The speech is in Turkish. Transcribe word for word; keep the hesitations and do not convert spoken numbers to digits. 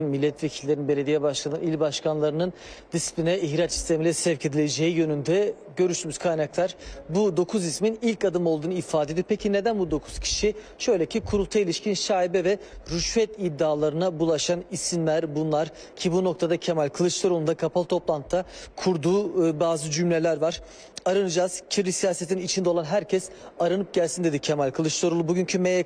Milletvekillerinin, belediye başkanı, il başkanlarının disipline ihraç sistemiyle sevk edileceği yönünde görüştüğümüz kaynaklar bu dokuz ismin ilk adım olduğunu ifade ediyor. Peki neden bu dokuz kişi? Şöyle ki kurultaya ilişkin şaibe ve rüşvet iddialarına bulaşan isimler bunlar ki bu noktada Kemal Kılıçdaroğlu'nun da kapalı toplantıda kurduğu bazı cümleler var. Aranacağız. Kirli siyasetin içinde olan herkes aranıp gelsin dedi Kemal Kılıçdaroğlu. Bugünkü M Y